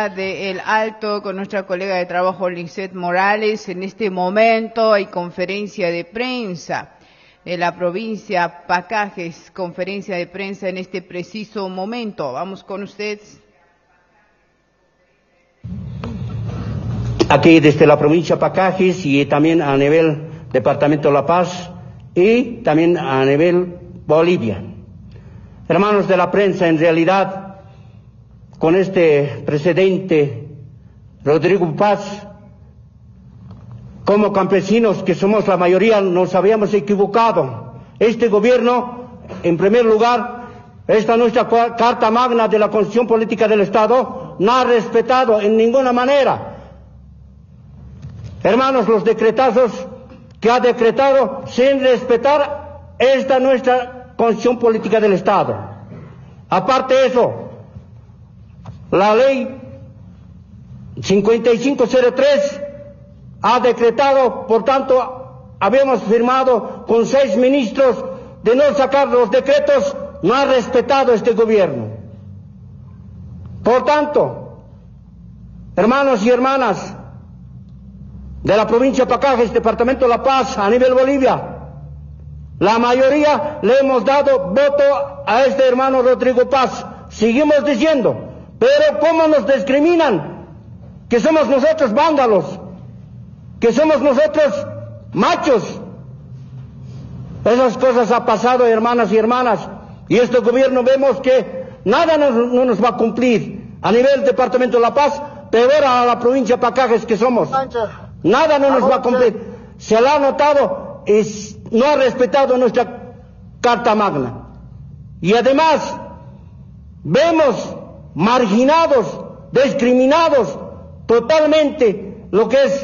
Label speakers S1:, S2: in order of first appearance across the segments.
S1: del Alto con nuestra colega de trabajo Lisette Morales. En este momento hay conferencia de prensa de la provincia Pacajes, conferencia de prensa en este preciso momento. Vamos con ustedes.
S2: Aquí desde la provincia Pacajes y también a nivel departamento de La Paz y también a nivel Bolivia. Hermanos de la prensa, en realidad con este presidente Rodrigo Paz, como campesinos que somos la mayoría, nos habíamos equivocado. Este gobierno, en primer lugar, esta nuestra Carta Magna de la Constitución Política del Estado, no ha respetado en ninguna manera. Hermanos, los decretazos que ha decretado sin respetar esta nuestra Constitución Política del Estado. Aparte de eso, la ley 5503 ha decretado, por tanto, habíamos firmado con 6 ministros de no sacar los decretos, no ha respetado este gobierno. Por tanto, hermanos y hermanas de la provincia de Pacajes, departamento de La Paz, a nivel Bolivia, la mayoría le hemos dado voto a este hermano Rodrigo Paz. Seguimos diciendo, pero ¿cómo nos discriminan? Que somos nosotros vándalos, que somos nosotros machos. Esas cosas ha pasado, hermanas y hermanas, y este gobierno vemos que nada no nos va a cumplir. A nivel departamento de La Paz, peor a la provincia de Pacajes que somos. Nada no nos va a cumplir. Se la ha notado y no ha respetado nuestra Carta Magna. Y además, vemos marginados, discriminados totalmente lo que es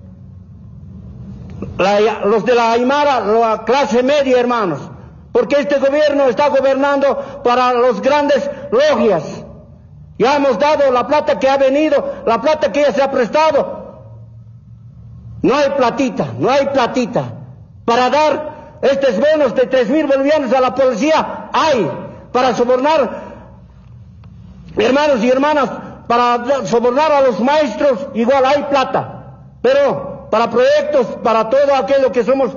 S2: los de la Aymara, la clase media, hermanos, porque este gobierno está gobernando para los grandes logias. Ya hemos dado la plata que ha venido, la plata que ya se ha prestado. No hay platita para dar estos bonos de 3.000 bolivianos a la policía. Hay para sobornar, hermanos y hermanas, para sobornar a los maestros, igual hay plata, pero para proyectos, para todo aquello que somos,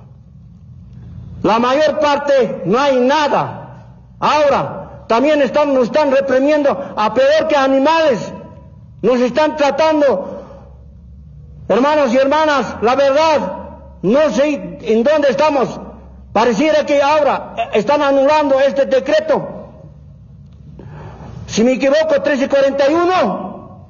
S2: la mayor parte no hay nada. Ahora, también nos están reprimiendo a peor que animales, nos están tratando, hermanos y hermanas, la verdad, no sé en dónde estamos. Pareciera que ahora están anulando este decreto. Si me equivoco, 1341,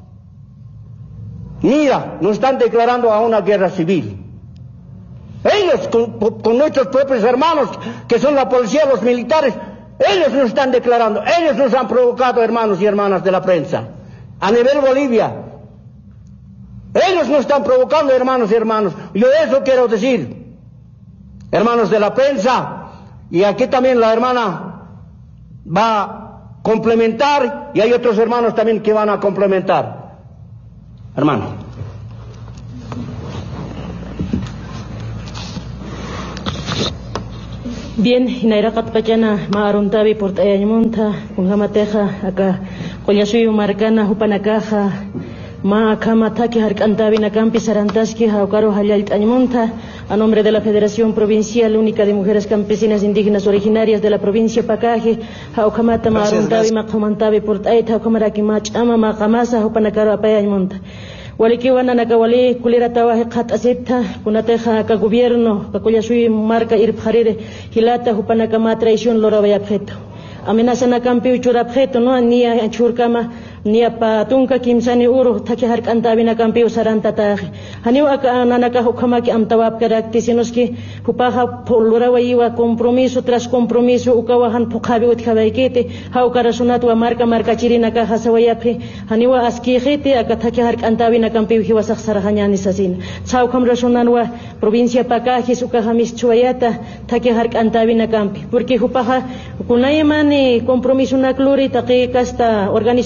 S2: mira, nos están declarando a una guerra civil. Ellos, con nuestros propios hermanos, que son la policía, los militares, ellos nos están declarando, ellos nos han provocado, hermanos y hermanas de la prensa, a nivel Bolivia. Ellos nos están provocando, hermanos y hermanos. Yo eso quiero decir, hermanos de la prensa, y aquí también la hermana va a complementar, y hay otros hermanos también que van a complementar. Hermano.
S3: Bien, inairakat pachana maaruntabi portayañmunta, kunjamateja, acá, collasuyo marcana, hupanakaja, ma kama taki harkantabi nakampi sarantaski, jaucaro hallaltañmunta, a nombre de la Federación Provincial Única de Mujeres Campesinas Indígenas Originarias de la provincia Pacaje, jaucamata maaruntabi maqhumantabi portayta, jaucamaraki machama maqamasa, jupanakaro apayañmunta. Walikiwana nakawali kulira tawaje khat acepta kunateja ka gobierno ka collasuy marca irpharire hilata hupanaka ma traición lorabaya objeto amenaza na campi uchura objeto no ni a churkama ni a patunka kimsani uru taki harkantabi na campi usaranta taje haniu aka nanaka hukama ki amtawap karaktisinoski hupaja lurawayiwa compromiso tras compromiso ukawahan pukhabi utkabaikete haukarasunat wa marca chirina ka hasawayapi haniwa askijete aka taki harkantabi na campi hiwasak sarahanyani sasin chaukam rasunanwa provincia Pacajes ukahamis chuayata taki harkantabi na campi porque hupaja kunayman compromiso na kluri taki kasta organización na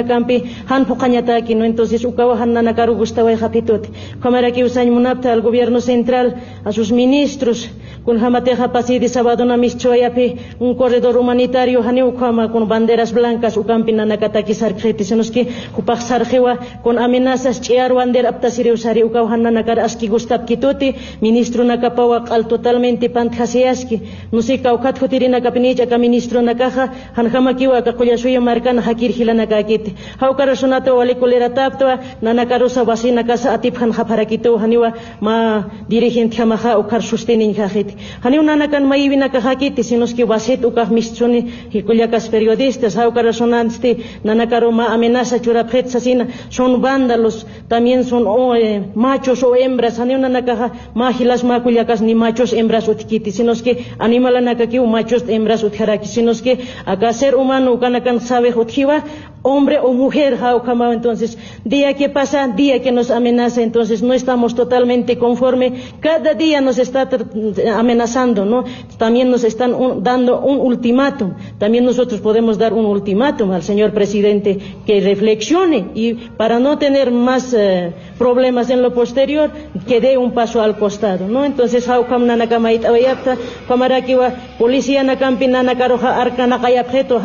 S3: campi han pocañataki, ¿no? Entonces ukawa han nanakaru gustaway japitote. Kamaraki usañ munapta al gobierno central, a sus ministros, con jamateja pasi de sábado na mischoyapi, un corredor humanitario hani ukama con banderas blancas ukampi nanakataki sarjeti, senos que upak sarjewa con amenazas chiar wander aptasire usari ukawa han nanakar aski gustap kitoti, ministro nakapawak al totalmente pantjasiaski, no sé kaukat hotiri nakapinicha ka ministro nakaja han jamakiwa ka koyasuyo markan hakir hilanakakiti. Haukara sonato walikulera taptoa nanakarusa wasina casa atip han haparakito haniwa ma dirigente jamaja ukar sustinin jajiti. Hani unanakan maivina kajakiti, sinos que wasit ukah mischoni hikuliakas periodistas, haukara sonansti nanakaro ma amenaza churapjet sasina, son vándalos, también son machos o hembras, hani unanakaja ma hilas ma kuliakas ni machos hembras utkiti, sinos que animalanakaki machos hembras utjaraki, sinos que acá ser humano ukanakan sabe utjiva, hombre o mujer, jaukama. Entonces día que pasa, día que nos amenaza, entonces no estamos totalmente conforme, cada día nos está amenazando, ¿no? También nos están dando un ultimátum, también nosotros podemos dar un ultimátum al señor presidente que reflexione y para no tener más problemas en lo posterior, que dé un paso al costado, ¿no? Entonces jaukam nanakamait awayapta, kamarakiwa policía nakampi nanakaroja arkanakayapjeto,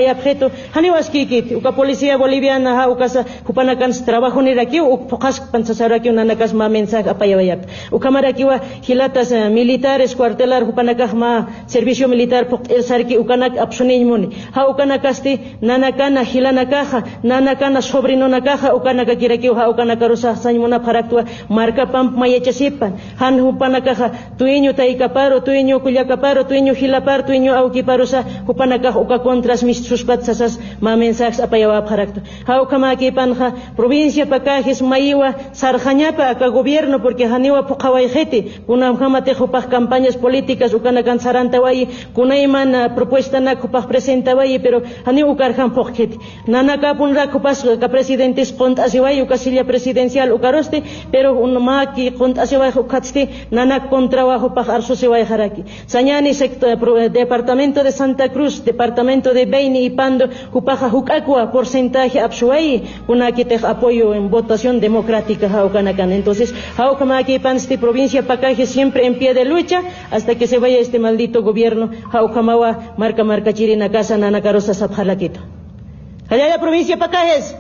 S3: haniwaskikit, uka policía boliviana ha ukasa kupanakan trabajo ni raki upokas pansasaraki unanakas ma mensaje apayawayapta, ukamarakiwa hilatas militares cuartelar upanakah ma servicio militar pok el sarki ukanak apsuninmuni, ha ukanakasti nanakana hilanakaja, nanakana sobrino nakaja ukanaka kiraki ha ukanakarusa sañmuna paraktua marca pamp mayechasipan, han upanakaja tuiño taikaparo, tuiño kullakaparo, tuiño hilapar, tuiño aukiparusa upanakah uka contras mis suspatsasas ma mensajes apayawa paraktua, ha ukamaki panja provincia Pacajes maiwa sarjañapa aka gobierno porque haniwa pokawaijeti una jamatejo pa campañas políticas ukanakan sarantawai kunayman propuesta nakupaj presentawai pero hani ukarjan pokjeti nanakapun rakupas ka presidentes qontasiwai ukasilla presidencial ukaroste pero unmaki qontasiwai ukatsti nanak contrabajo pa arsosiwai jaraki sañani sector departamento de Santa Cruz, departamento de Beni y Pando upaja hukakwa porcentaje absuai unakitej apoyo en votación democrática jaukanakan. Entonces jaukamaki pansti provincia Pacaje siempre en pie de lucha hasta que se vaya este maldito gobierno jaukamawa marca chirina casa nanakarosa sabjalakito. Allá la provincia Pacajes.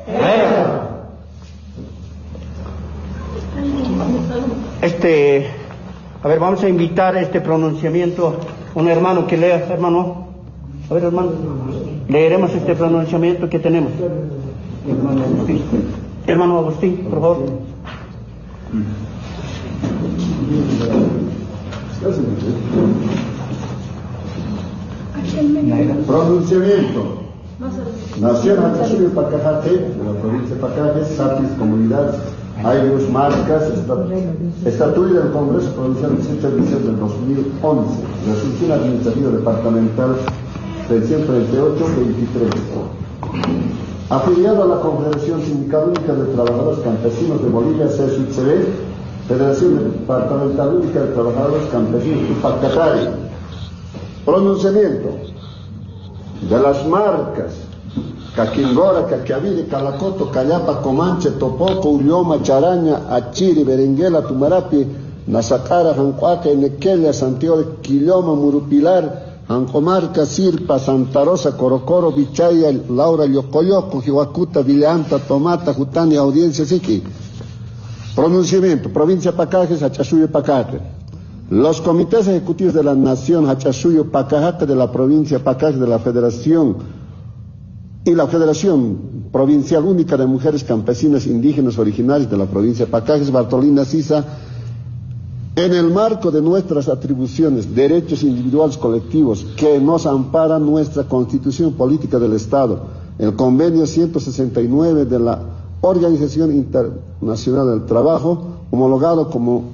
S2: A ver, vamos a invitar este pronunciamiento un hermano que lea, hermano. A ver, hermano, leeremos este pronunciamiento que tenemos. Hermano Agustín, por favor.
S4: Pronunciamiento. Nación Hachasuyo Pacajate, de la provincia de Pacajes, Sapis, Comunidad, Ayrus, Marcas, Estatuto del Congreso Provincial del 7 de diciembre del 2011, Resolución Administrativa Departamental 338-23. Afiliado a la Confederación Sindical Única de Trabajadores Campesinos de Bolivia, CSUCB, Federación Departamental Única de Trabajadores Campesinos Tupac Katari. Pronunciamiento de las marcas Caquingora, Caquiaviri, Calacoto, Callapa, Comanche, Topoco, Ulioma, Charaña, Achiri, Berenguela, Tumarapi, Nasacara, Jancuaca, Enequelia, Santiago de Quilloma, Murupilar, Ancomarca, Sirpa, Santa Rosa, Corocoro, Vichaya, Laura, Yocoyoco, Jihuacuta, Villanta, Tomata, Jutania, Audiencia, Siqui. Pronunciamiento, provincia Pacajes, Hachasuyo, Pacaje. Los comités ejecutivos de la Nación Hachasuyo, Pacajaca, de la provincia Pacajes, de la Federación y la Federación Provincial Única de Mujeres Campesinas Indígenas Originarias de la provincia Pacajes, Bartolina Sisa, en el marco de nuestras atribuciones, derechos individuales colectivos que nos ampara nuestra Constitución Política del Estado, el Convenio 169 de la Organización Internacional del Trabajo, homologado como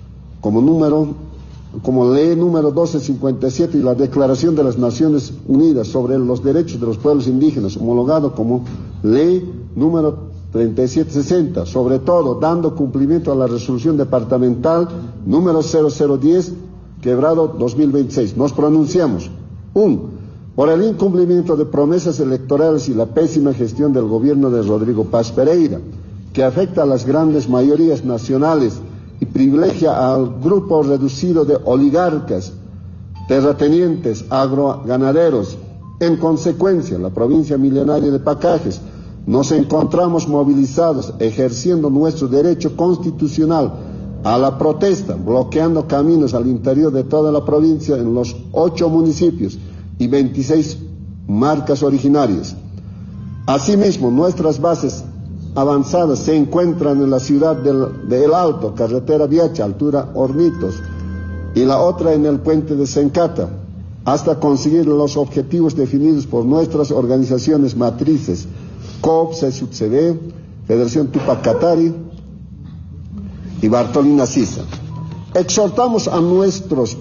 S4: ley número 1257 y la Declaración de las Naciones Unidas sobre los Derechos de los Pueblos Indígenas, homologado como ley número 3760, sobre todo dando cumplimiento a la resolución departamental número 0010, quebrado 2026. Nos pronunciamos. por el incumplimiento de promesas electorales y la pésima gestión del gobierno de Rodrigo Paz Pereira, que afecta a las grandes mayorías nacionales y privilegia al grupo reducido de oligarcas, terratenientes, agroganaderos. En consecuencia, la provincia milenaria de Pacajes nos encontramos movilizados ejerciendo nuestro derecho constitucional a la protesta, bloqueando caminos al interior de toda la provincia en los 8 municipios y 26 marcas originarias. Asimismo, nuestras bases avanzadas se encuentran en la ciudad de El Alto, carretera Viacha, altura Hornitos, y la otra en el puente de Sencata, hasta conseguir los objetivos definidos por nuestras organizaciones matrices, COP, CSUTCB, Federación Tupac Katari y Bartolina Sisa. Exhortamos a nuestros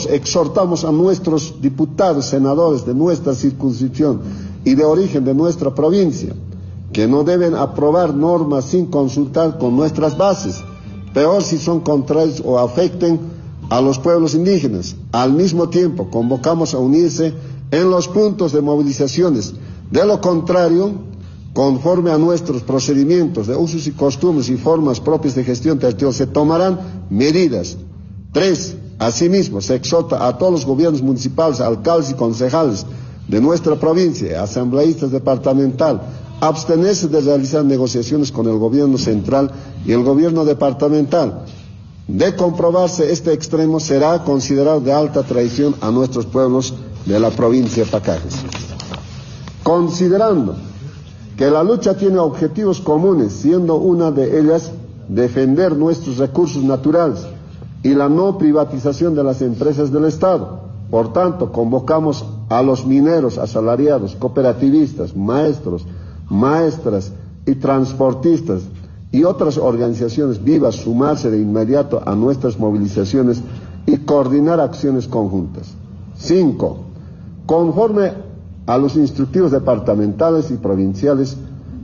S4: diputados, senadores de nuestra circunscripción y de origen de nuestra provincia, que no deben aprobar normas sin consultar con nuestras bases, peor si son contrarias o afecten a los pueblos indígenas. Al mismo tiempo, convocamos a unirse en los puntos de movilizaciones. De lo contrario, conforme a nuestros procedimientos de usos y costumbres y formas propias de gestión territorial, se tomarán medidas. 3. Asimismo, se exhorta a todos los gobiernos municipales, alcaldes y concejales de nuestra provincia, asambleístas departamental, a abstenerse de realizar negociaciones con el gobierno central y el gobierno departamental. De comprobarse este extremo, será considerado de alta traición a nuestros pueblos de la provincia de Pacajes. Considerando que la lucha tiene objetivos comunes, siendo una de ellas defender nuestros recursos naturales y la no privatización de las empresas del Estado. Por tanto, convocamos a los mineros asalariados, cooperativistas, maestros, maestras y transportistas y otras organizaciones vivas sumarse de inmediato a nuestras movilizaciones y coordinar acciones conjuntas. 5. Conforme a los instructivos departamentales y provinciales,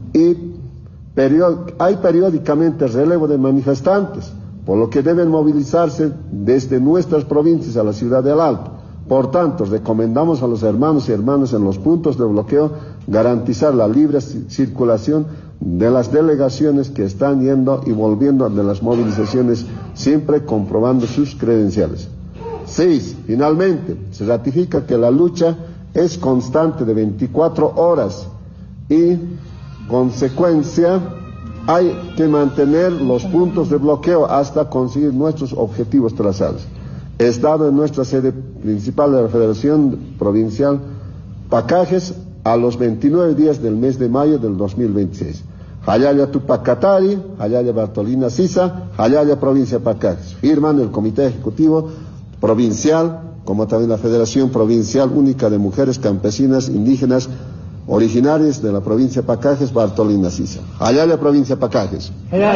S4: hay periódicamente relevo de manifestantes, por lo que deben movilizarse desde nuestras provincias a la ciudad del Alto. Por tanto, recomendamos a los hermanos y hermanas en los puntos de bloqueo garantizar la libre circulación de las delegaciones que están yendo y volviendo de las movilizaciones, siempre comprobando sus credenciales. 6. Finalmente, se ratifica que la lucha es constante de 24 horas y, consecuencia, hay que mantener los puntos de bloqueo hasta conseguir nuestros objetivos trazados. Estado en nuestra sede principal de la Federación Provincial Pacajes a los 29 días del mes de mayo del 2026. Jayaya Tupac Katari, Jayaya Bartolina Sisa, Jayaya Provincia Pacajes. Firman el Comité Ejecutivo Provincial, como también la Federación Provincial Única de Mujeres Campesinas Indígenas originarias de la provincia de Pacajes, Bartolina Sisa. Jayaya Provincia Pacajes.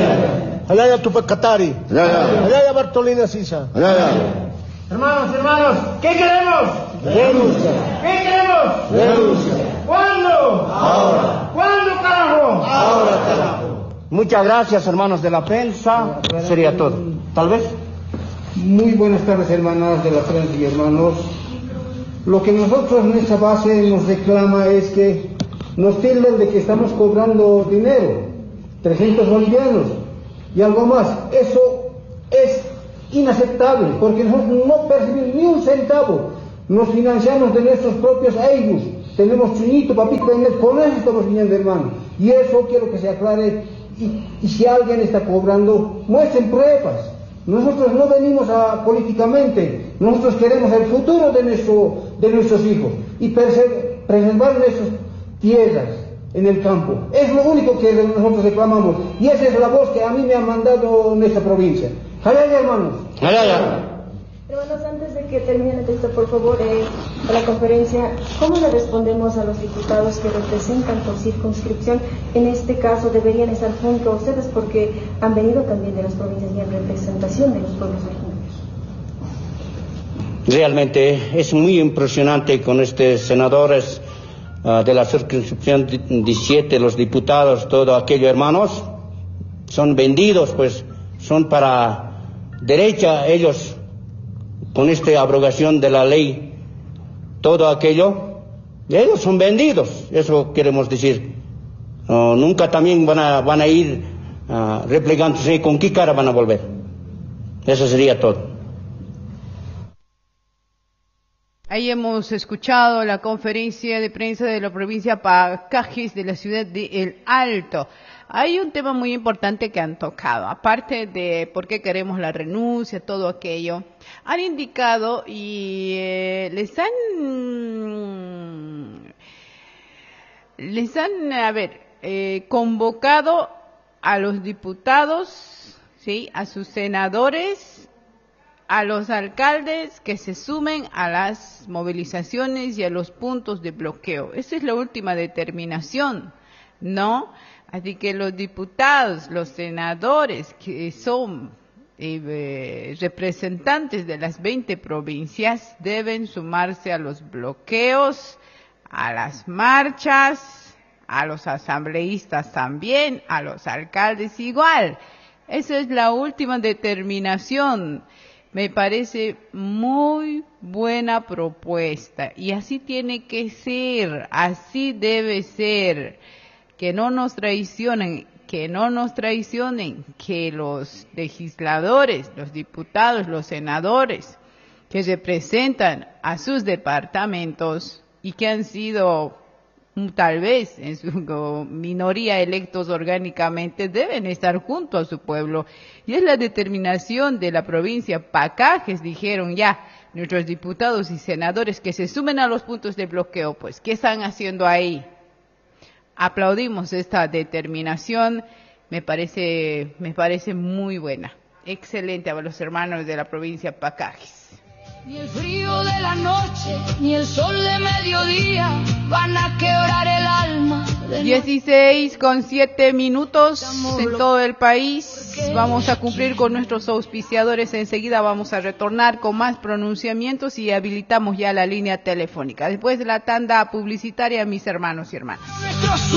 S2: Jayaya Tupac Katari. Jayaya Bartolina Sisa.
S5: Hermanos, ¿qué queremos?
S2: Renuncia.
S5: ¿Qué queremos?
S2: Renuncia.
S5: ¿Cuándo?
S2: Ahora.
S5: ¿Cuándo, carajo?
S2: Ahora, carajo.
S6: Muchas gracias, hermanos de la prensa. Sería todo. Tal vez.
S5: Muy buenas tardes, hermanas de la prensa y hermanos. Lo que nosotros en esta base nos reclama es que nos tildan de que estamos cobrando dinero, 300 bolivianos y algo más. Eso es inaceptable, porque nosotros no percibimos ni un centavo. Nos financiamos de nuestros propios EIBUS. Tenemos chinito, papito, con eso estamos viniendo, hermano. Y eso quiero que se aclare. Y si alguien está cobrando, muestren pruebas. Nosotros no venimos políticamente, nosotros queremos el futuro de nuestros hijos y preservar nuestras tierras en el campo. Es lo único que nosotros reclamamos y esa es la voz que a mí me ha mandado en esta provincia. Jalaya, hermanos.
S6: Jalaya.
S7: Hermanos, antes de que termine el texto, por favor, a la conferencia, ¿cómo le respondemos a los diputados que representan por circunscripción? En este caso deberían estar junto a ustedes porque han venido también de las provincias y en representación de los pueblos originarios.
S6: Realmente es muy impresionante con estos senadores de la circunscripción 17, los diputados, todo aquello, hermanos, son vendidos, pues son para derecha ellos. Con esta abrogación de la ley, todo aquello Ellos son vendidos, eso queremos decir. Nunca también van a ir replegándose. ¿Con qué cara van a volver? Eso sería todo.
S1: Ahí hemos escuchado la conferencia de prensa de la provincia Pacajes de la ciudad de El Alto. Hay un tema muy importante que han tocado, aparte de por qué queremos la renuncia, todo aquello. Han indicado y les han convocado a los diputados, ¿sí?, a sus senadores, a los alcaldes que se sumen a las movilizaciones y a los puntos de bloqueo. Esa es la última determinación, ¿no? Así que los diputados, los senadores que son representantes de las 20 provincias deben sumarse a los bloqueos, a las marchas, a los asambleístas también, a los alcaldes igual. Esa es la última determinación. Me parece muy buena propuesta y así tiene que ser, así debe ser. Que no nos traicionen, que los legisladores, los diputados, los senadores que representan a sus departamentos y que han sido tal vez en su minoría electos orgánicamente, deben estar junto a su pueblo. Y es la determinación de la provincia Pacajes, dijeron ya nuestros diputados y senadores que se sumen a los puntos de bloqueo. Pues, ¿qué están haciendo ahí? Aplaudimos esta determinación, me parece muy buena. Excelente a los hermanos de la provincia Pacajes.
S8: Ni el frío de la noche, ni el sol de mediodía van a quebrar el alma.
S1: 16:07 en todo el país. Vamos a cumplir con nuestros auspiciadores. Enseguida vamos a retornar con más pronunciamientos y habilitamos ya la línea telefónica. Después de la tanda publicitaria, mis hermanos y hermanas.